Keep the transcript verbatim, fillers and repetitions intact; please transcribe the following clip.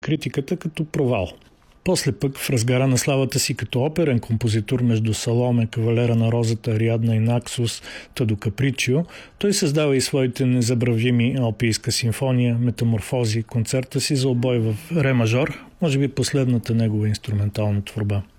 критиката като провал. После пък, в разгара на славата си като оперен композитор между Саломе, Кавалера на розата, Ариадна и Наксус, та до Капричио, той създава и своите незабравими Алпийска симфония, Метаморфози, концерта си за обой в ре мажор, може би последната негова инструментална творба.